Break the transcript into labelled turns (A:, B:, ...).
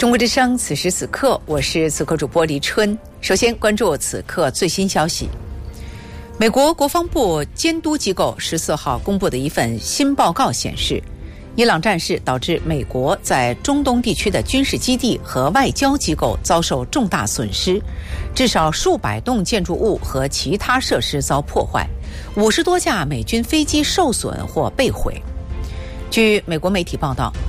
A: 中国之声，此时此刻，我是此刻主播黎春。首先关注此刻最新消息。美国国防部监督机构14号公布的一份新报告显示，伊朗战事导致美国在中东地区的军事基地和外交机构遭受重大损失，至少数百栋建筑物和其他设施遭破坏，50多架美军飞机受损或被毁。据美国媒体报道，